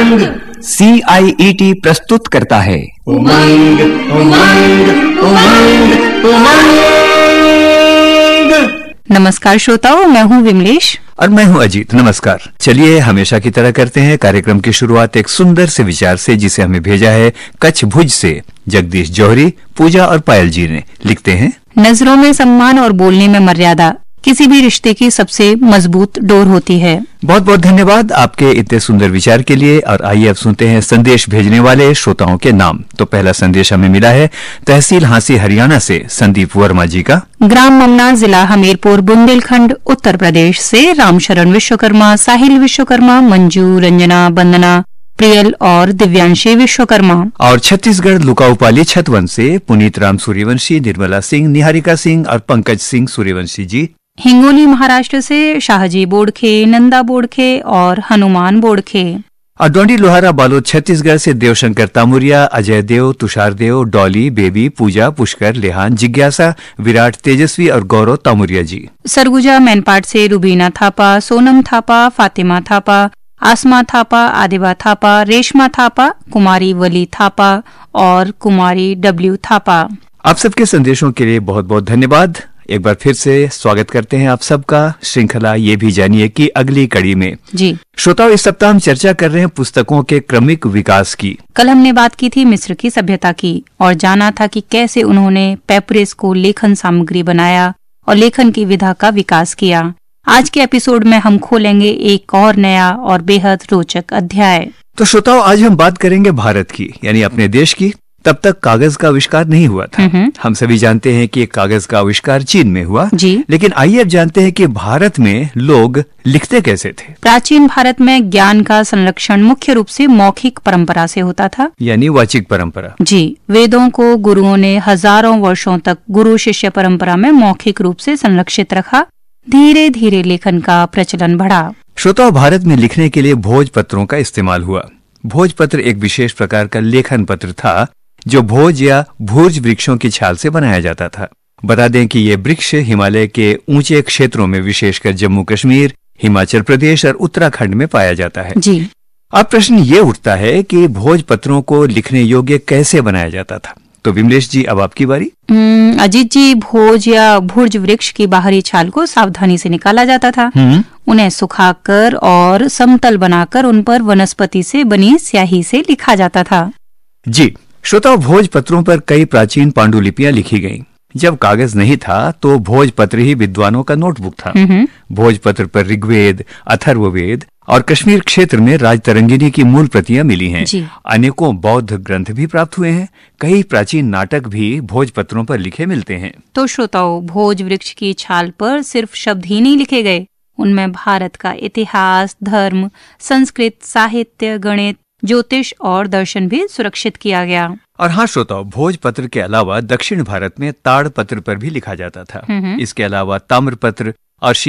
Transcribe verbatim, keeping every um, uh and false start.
उमंग सी आई E T प्रस्तुत करता है उमंग उमंग उमंग उमंग। नमस्कार श्रोताओं, मैं हूँ विमलेश और मैं हूँ अजीत। नमस्कार। चलिए हमेशा की तरह करते हैं कार्यक्रम की शुरुआत एक सुंदर से विचार से, जिसे हमें भेजा है कच्छ भुज से जगदीश जौहरी, पूजा और पायल जी ने। लिखते हैं, नजरों में सम्मान और बोलने में मर्यादा किसी भी रिश्ते की सबसे मजबूत डोर होती है। बहुत बहुत धन्यवाद आपके इतने सुंदर विचार के लिए। और आइए अब सुनते हैं संदेश भेजने वाले श्रोताओं के नाम। तो पहला संदेश हमें मिला है तहसील हांसी हरियाणा से संदीप वर्मा जी का। ग्राम ममना, जिला हमीरपुर, बुंदेलखंड, उत्तर प्रदेश से रामशरण विश्वकर्मा, साहिल विश्वकर्मा, मंजू, रंजना, वंदना, प्रियल और दिव्यांशी विश्वकर्मा। और छत्तीसगढ़ लुकाउपाली छतवन से पुनीत राम सूर्यवंशी, निर्मला सिंह, निहारिका सिंह और पंकज सिंह सूर्यवंशी जी। हिंगोली महाराष्ट्र से शाहजी बोड़खे, नंदा बोड़खे और हनुमान बोड़खे। और डोंडी लोहारा बालोद छत्तीसगढ़ से देवशंकर तामुरिया, अजय देव, तुषार देव, डॉली, बेबी, पूजा, पुष्कर, लेहान, जिज्ञासा, विराट, तेजस्वी और गौरव तामुरिया जी। सरगुजा मैनपाट से रुबीना थापा, सोनम थापा, फातिमा थापा, आसमा थापा, आदिवा थापा, रेशमा थापा, कुमारी वली थापा और कुमारी डब्ल्यू थापा। आप सबके संदेशों के लिए बहुत बहुत धन्यवाद। एक बार फिर से स्वागत करते हैं आप सबका श्रृंखला ये भी जानिए कि अगली कड़ी में। जी श्रोताओं, इस सप्ताह हम चर्चा कर रहे हैं पुस्तकों के क्रमिक विकास की। कल हमने बात की थी मिस्र की सभ्यता की और जाना था कि कैसे उन्होंने पेपरस को लेखन सामग्री बनाया और लेखन की विधा का विकास किया। आज के एपिसोड में हम खोलेंगे एक और नया और बेहद रोचक अध्याय। तो श्रोताओं, आज हम बात करेंगे भारत की, यानी अपने देश की। तब तक कागज का आविष्कार नहीं हुआ था। हम सभी जानते हैं कि कागज का आविष्कार चीन में हुआ जी। लेकिन आइए अब जानते हैं कि भारत में लोग लिखते कैसे थे। प्राचीन भारत में ज्ञान का संरक्षण मुख्य रूप से मौखिक परंपरा से होता था, यानी वाचिक परंपरा। जी। वेदों को गुरुओं ने हजारों वर्षों तक गुरु शिष्य परंपरा में मौखिक रूप से संरक्षित रखा। धीरे धीरे लेखन का प्रचलन बढ़ा। श्रोताओं, भारत में लिखने के लिए भोजपत्रों का इस्तेमाल हुआ। भोजपत्र एक विशेष प्रकार का लेखन पत्र था जो भोज या भूर्ज वृक्षों की छाल से बनाया जाता था। बता दें कि ये वृक्ष हिमालय के ऊंचे क्षेत्रों में, विशेषकर जम्मू कश्मीर, हिमाचल प्रदेश और उत्तराखंड में पाया जाता है। जी। अब प्रश्न ये उठता है कि भोजपत्रों को लिखने योग्य कैसे बनाया जाता था। तो विमलेश जी, अब आपकी बारी। अजीत जी, भोज या भुर्ज वृक्ष की बाहरी छाल को सावधानी से निकाला जाता था। उन्हें सुखाकर और समतल बनाकर उन पर वनस्पति से बनी स्याही से लिखा जाता था। जी श्रोताओ, भोजपत्रों पर कई प्राचीन पांडुलिपियां लिखी गईं। जब कागज नहीं था तो भोजपत्र ही विद्वानों का नोटबुक था। भोजपत्र पर ऋग्वेद, अथर्ववेद और कश्मीर क्षेत्र में राजतरंगिनी की मूल प्रतियां मिली हैं। अनेकों बौद्ध ग्रंथ भी प्राप्त हुए हैं। कई प्राचीन नाटक भी भोजपत्रों पर लिखे मिलते हैं। तो श्रोताओं, भोज वृक्ष की छाल पर सिर्फ शब्द ही नहीं लिखे गए, उनमें भारत का इतिहास, धर्म, संस्कृत, साहित्य, गणित, ज्योतिष और दर्शन भी सुरक्षित किया गया। और हाँ श्रोताओं, भोजपत्र के अलावा दक्षिण भारत में ताड़पत्र पर भी लिखा जाता था। इसके अलावा ताम्रपत्र और